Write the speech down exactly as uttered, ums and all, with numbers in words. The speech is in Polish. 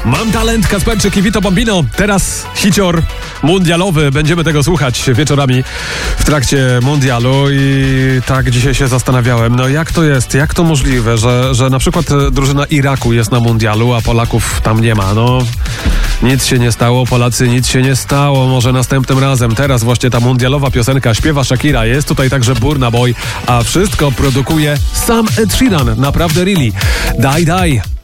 Mam talent, Kasperczyk i Vito Bambino. Teraz hicior mundialowy. Będziemy tego słuchać wieczorami w trakcie mundialu i tak dzisiaj się zastanawiałem, no jak to jest, jak to możliwe, że, że na przykład drużyna Iraku jest na mundialu, a Polaków tam nie ma. No nic się nie stało, Polacy, nic się nie stało, może następnym razem. Teraz właśnie ta mundialowa piosenka śpiewa Shakira, jest tutaj także Burna Boy, a wszystko produkuje sam Ed Sheeran. Naprawdę really. Daj, daj.